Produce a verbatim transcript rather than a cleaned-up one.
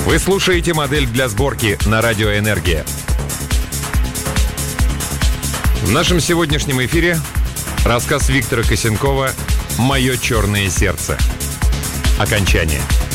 Вы слушаете «Модель для сборки» на радио «Энергия». В нашем сегодняшнем эфире рассказ Виктора Косенкова «Мое черное сердце». Окончание.